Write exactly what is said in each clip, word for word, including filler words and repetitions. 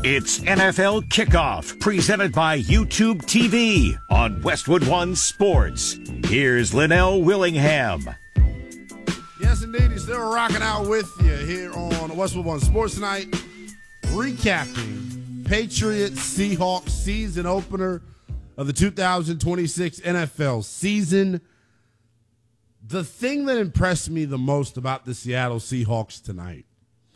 It's N F L Kickoff, presented by YouTube T V on Westwood One Sports. Here's Linnell Willingham. Yes, indeed. He's still rocking out with you here on Westwood One Sports tonight, recapping Patriots Seahawks season opener of the two thousand twenty-six N F L season. The thing that impressed me the most about the Seattle Seahawks tonight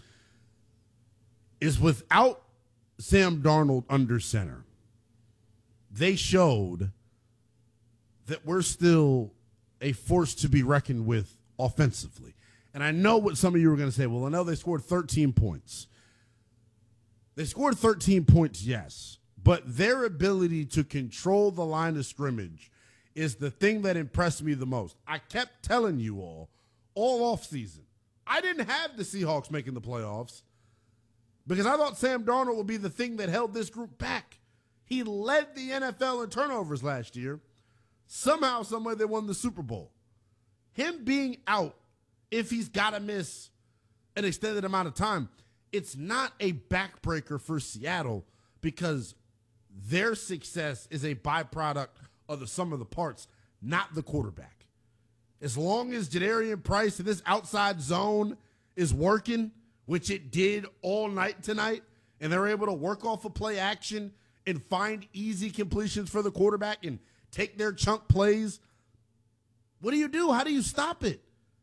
is without Sam Darnold under center, they showed that we're still a force to be reckoned with offensively. And I know what some of you were going to say. Well, I know they scored thirteen points. They scored thirteen points, yes. But their ability to control the line of scrimmage is the thing that impressed me the most. I kept telling you all, all offseason, I didn't have the Seahawks making the playoffs because I thought Sam Darnold would be the thing that held this group back. He led the N F L in turnovers last year. Somehow, someway, they won the Super Bowl. Him being out, if he's got to miss an extended amount of time, it's not a backbreaker for Seattle because their success is a byproduct of the sum of the parts, not the quarterback. As long as Jadarian Price and this outside zone is working, which it did all night tonight, and they're able to work off of play action and find easy completions for the quarterback and take their chunk plays, what do you do? How do you stop it?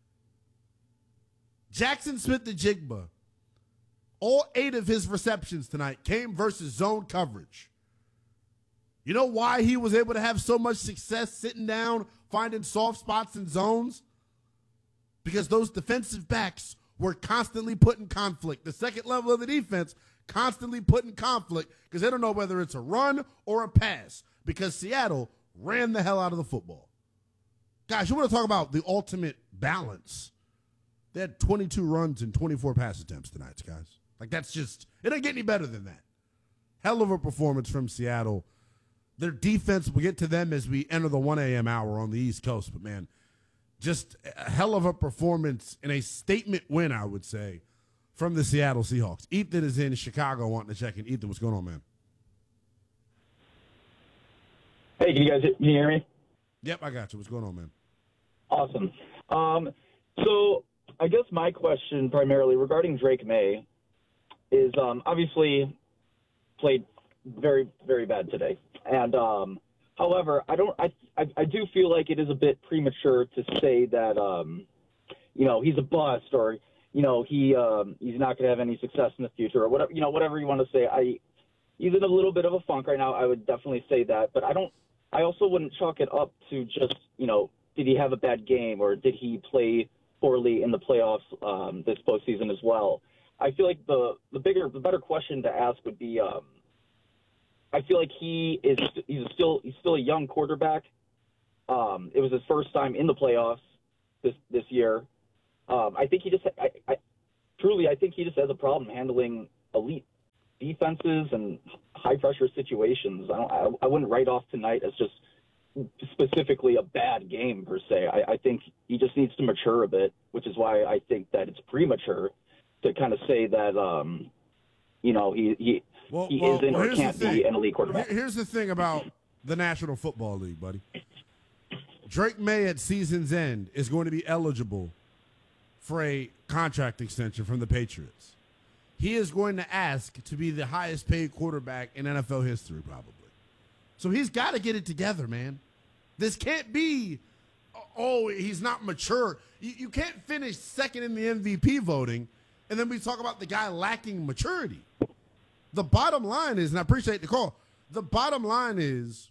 Jackson Smith-Njigba, all eight of his receptions tonight came versus zone coverage. You know why he was able to have so much success sitting down, finding soft spots in zones? Because those defensive backs were constantly put in conflict. The second level of the defense constantly put in conflict because they don't know whether it's a run or a pass because Seattle ran the hell out of the football. Guys, you want to talk about the ultimate balance? They had twenty-two runs and twenty-four pass attempts tonight, guys. Like, that's just, it doesn't get any better than that. Hell of a performance from Seattle. Their defense, we'll get to them as we enter the one a.m. hour on the East Coast. But, man, just a hell of a performance and a statement win, I would say, from the Seattle Seahawks. Ethan is in Chicago wanting to check in. Ethan, what's going on, man? Hey, can you guys can you hear me? Yep, I got you. What's going on, man? Awesome. Um, so I guess my question primarily regarding Drake May is um, obviously played very, very bad today. And um, however, I don't. I, I I do feel like it is a bit premature to say that um, you know he's a bust or you know he um, he's not going to have any success in the future or whatever you know whatever you want to say. I he's in a little bit of a funk right now. I would definitely say that, but I don't. I also wouldn't chalk it up to just you know did he have a bad game or did he play poorly in the playoffs um, this postseason as well. I feel like the the bigger the better question to ask would be. Um, I feel like he is he's still he's still a young quarterback. Um, it was his first time in the playoffs this this year. Um, I think he just I, I, truly I think he just has a problem handling elite defenses and high pressure situations. I don't I, I wouldn't write off tonight as just specifically a bad game per se. I, I think he just needs to mature a bit, which is why I think that it's premature to kind of say that um, you know he he. Well, he well, isn't well, or can't be an elite quarterback. Here's the thing about the National Football League, buddy. Drake May at season's end is going to be eligible for a contract extension from the Patriots. He is going to ask to be the highest paid quarterback in N F L history, probably. So he's got to get it together, man. This can't be, oh, he's not mature. You, you can't finish second in the M V P voting, and then we talk about the guy lacking maturity. The bottom line is, and I appreciate the call, the bottom line is,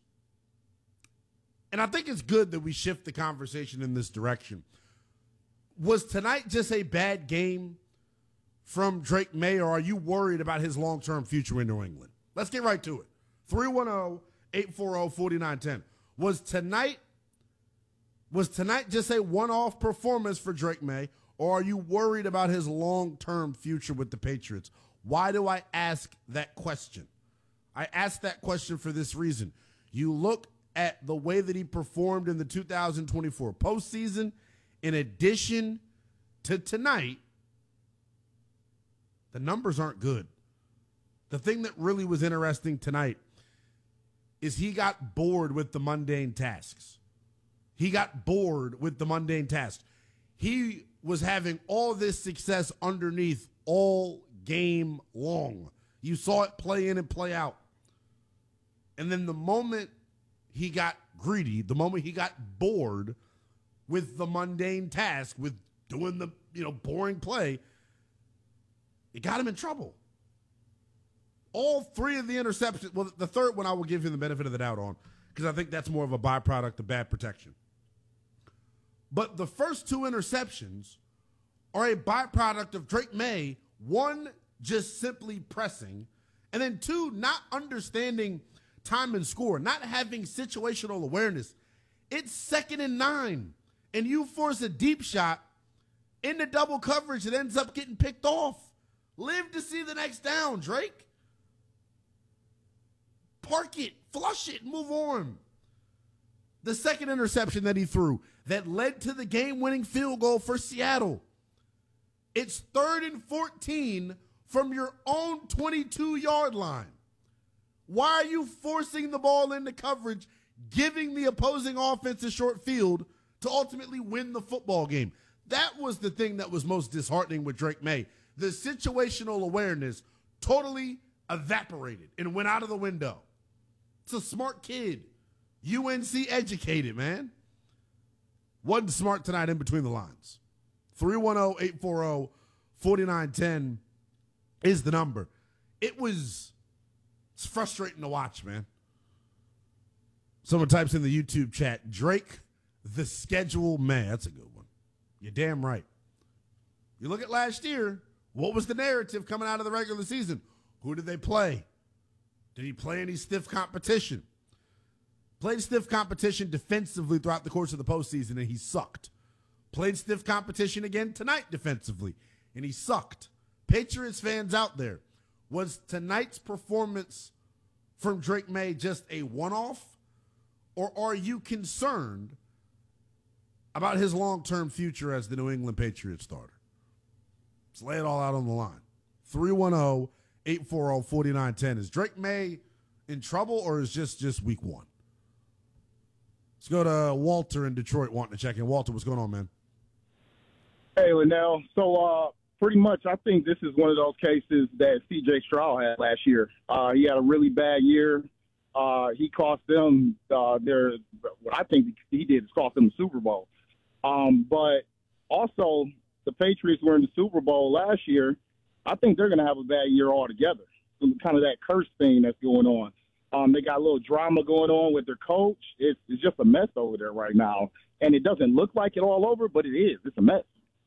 and I think it's good that we shift the conversation in this direction. Was tonight just a bad game from Drake May, or are you worried about his long-term future in New England? Let's get right to it. three one zero, eight four zero, four nine one zero. Was tonight, was tonight just a one-off performance for Drake May, or are you worried about his long-term future with the Patriots? Why do I ask that question? I ask that question for this reason. You look at the way that he performed in the two thousand twenty-four postseason, in addition to tonight, the numbers aren't good. The thing that really was interesting tonight is he got bored with the mundane tasks. He got bored with the mundane tasks. He was having all this success underneath all game long. You saw it play in and play out. And then the moment he got greedy, the moment he got bored with the mundane task, with doing the, you know, boring play, it got him in trouble. All three of the interceptions, well, the third one I will give him the benefit of the doubt on, because I think that's more of a byproduct of bad protection. But the first two interceptions are a byproduct of Drake May, one, just simply pressing, and then two, not understanding time and score, not having situational awareness. It's second and nine, and you force a deep shot into double coverage that ends up getting picked off. Live to see the next down, Drake. Park it, flush it, move on. The second interception that he threw that led to the game-winning field goal for Seattle. It's third and fourteen from your own twenty-two-yard line. Why are you forcing the ball into coverage, giving the opposing offense a short field to ultimately win the football game? That was the thing that was most disheartening with Drake May. The situational awareness totally evaporated and went out of the window. It's a smart kid. U N C educated, man. Wasn't smart tonight in between the lines. three one zero, eight four zero, four nine one zero is the number. It was it's frustrating to watch, man. Someone types in the YouTube chat, Drake, the schedule man. That's a good one. You're damn right. You look at last year, what was the narrative coming out of the regular season? Who did they play? Did he play any stiff competition? Played stiff competition defensively throughout the course of the postseason, and he sucked. Played stiff competition again tonight defensively, and he sucked. Patriots fans out there, was tonight's performance from Drake May just a one-off, or are you concerned about his long-term future as the New England Patriots starter? Let's lay it all out on the line. three one zero, eight four zero, four nine one zero. Is Drake May in trouble, or is just just week one? Let's go to Walter in Detroit wanting to check in. Walter, what's going on, man? Hey, Linnell. So, uh, pretty much, I think this is one of those cases that C J Stroud had last year. Uh, he had a really bad year. Uh, he cost them uh, their what I think he did is cost them the Super Bowl. Um, but also, the Patriots were in the Super Bowl last year. I think they're going to have a bad year altogether. Kind of that curse thing that's going on. Um, they got a little drama going on with their coach. It's, it's just a mess over there right now. And it doesn't look like it all over, but it is. It's a mess.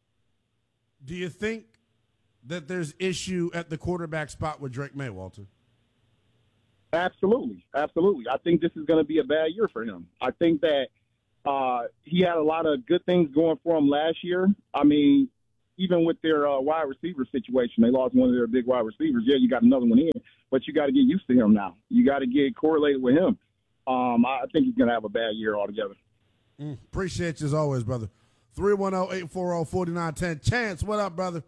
Do you think that there's issue at the quarterback spot with Drake May, Walter? Absolutely. Absolutely. I think this is going to be a bad year for him. I think that uh, he had a lot of good things going for him last year. I mean, even with their uh, wide receiver situation, they lost one of their big wide receivers. Yeah, you got another one in, but you got to get used to him now. You got to get correlated with him. Um, I think he's going to have a bad year altogether. Mm, appreciate you as always, brother. three one zero, eight four zero, four nine one zero. Chance, what up, brother?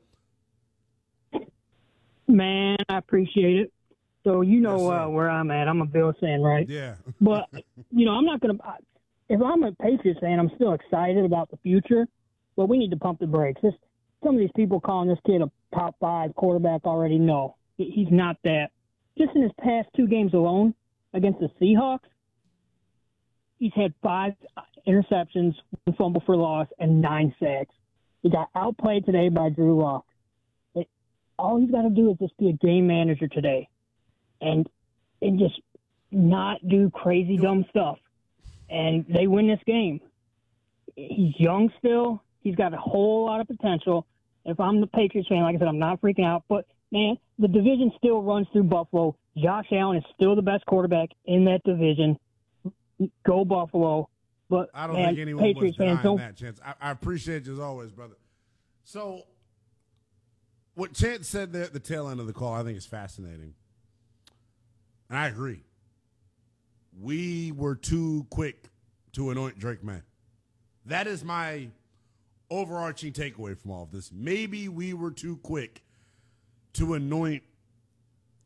Man, I appreciate it. So you know Yes, uh, where I'm at. I'm a Bills fan, right? Yeah. But, you know, I'm not going to – if I'm a Patriots fan, I'm still excited about the future, but we need to pump the brakes. This, some of these people calling this kid a top five quarterback already know. He's not that. Just in his past two games alone against the Seahawks, he's had five interceptions, one fumble for loss, and nine sacks. He got outplayed today by Drew Lock. It, all he's got to do is just be a game manager today and and just not do crazy, dumb stuff. And they win this game. He's young still. He's got a whole lot of potential. If I'm the Patriots fan, like I said, I'm not freaking out. But, man, the division still runs through Buffalo. Josh Allen is still the best quarterback in that division. Go Buffalo. But I don't man, think anyone Patriots was denying fans don't. that, Chance. I, I appreciate you as always, brother. So what Chance said there at the tail end of the call, I think is fascinating. And I agree. We were too quick to anoint Drake May. That is my overarching takeaway from all of this. Maybe we were too quick to anoint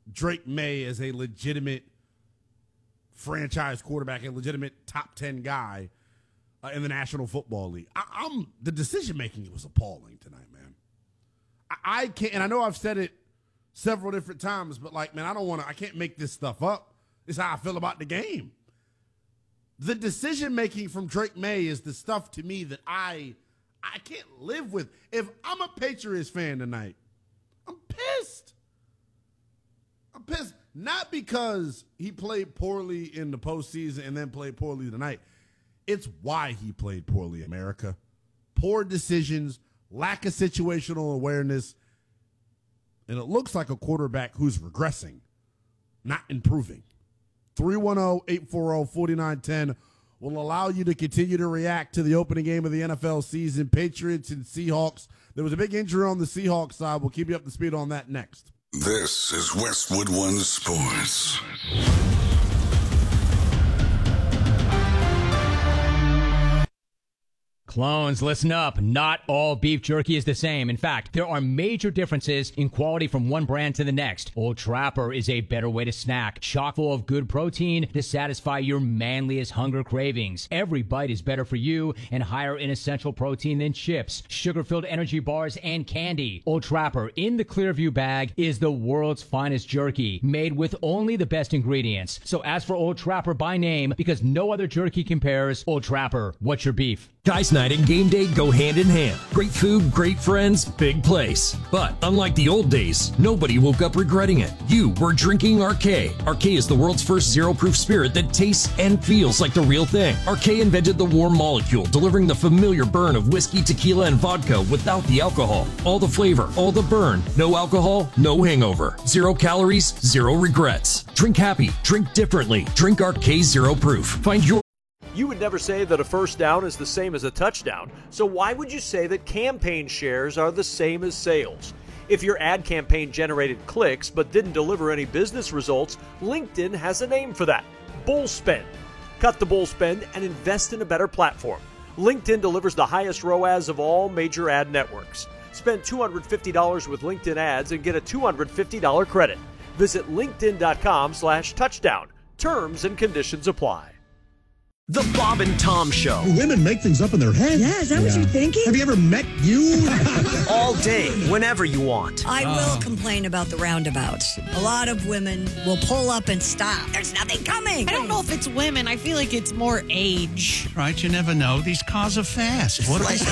Drake May as a legitimate franchise quarterback, a legitimate top ten guy uh, in the National Football League. I, I'm the decision making was appalling tonight, man. I, I can't, and I know I've said it several different times, but like, man, I don't want to. I can't make this stuff up. It's how I feel about the game. The decision making from Drake May is the stuff to me that I I can't live with. If I'm a Patriots fan tonight, I'm pissed. I'm pissed. Not because he played poorly in the postseason and then played poorly tonight. It's why he played poorly, America. Poor decisions, lack of situational awareness, and it looks like a quarterback who's regressing, not improving. three one zero, eight four zero, four nine one zero will allow you to continue to react to the opening game of the N F L season, Patriots and Seahawks. There was a big injury on the Seahawks side. We'll keep you up to speed on that next. This is Westwood One Sports. Clones, listen up. Not all beef jerky is the same. In fact, there are major differences in quality from one brand to the next. Old Trapper is a better way to snack, chock full of good protein to satisfy your manliest hunger cravings. Every bite is better for you and higher in essential protein than chips, sugar-filled energy bars, and candy. Old Trapper in the Clearview bag is the world's finest jerky, made with only the best ingredients. So ask for Old Trapper by name because no other jerky compares. Old Trapper, what's your beef? Guys night and game day go hand in hand. Great food, great friends, big place. But unlike the old days, nobody woke up regretting it. You were drinking R K. R K is the world's first zero-proof spirit that tastes and feels like the real thing. R K invented the warm molecule, delivering the familiar burn of whiskey, tequila, and vodka without the alcohol. All the flavor, all the burn. No alcohol, no hangover. Zero calories, zero regrets. Drink happy, drink differently. Drink R K Zero Proof. Find your You would never say that a first down is the same as a touchdown, so why would you say that campaign shares are the same as sales? If your ad campaign generated clicks but didn't deliver any business results, LinkedIn has a name for that: bull spend. Cut the bull spend and invest in a better platform. LinkedIn delivers the highest R O A S of all major ad networks. Spend two hundred fifty dollars with LinkedIn ads and get a two hundred fifty dollars credit. Visit linkedin.com slash touchdown. Terms and conditions apply. The Bob and Tom Show. Women make things up in their head. Yeah, is that yeah. what you're thinking? Have you ever met you? All day, whenever you want. I oh. will complain about the roundabouts. A lot of women will pull up and stop. There's nothing coming. I don't know if it's women. I feel like it's more age. Right, you never know. These cars are fast. What they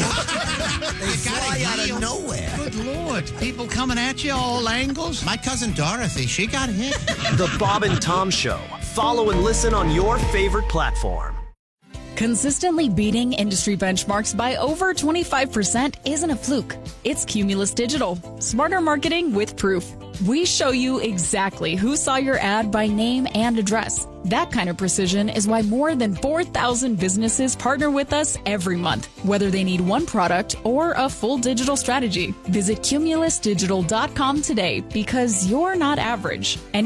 fly out of nowhere. Good Lord. People coming at you all angles. My cousin Dorothy, she got hit. The Bob and Tom Show. Follow and listen on your favorite platform. Consistently beating industry benchmarks by over twenty-five percent isn't a fluke. It's Cumulus Digital. Smarter marketing with proof. We show you exactly who saw your ad by name and address. That kind of precision is why more than four thousand businesses partner with us every month, whether they need one product or a full digital strategy. Visit cumulus digital dot com today because you're not average. And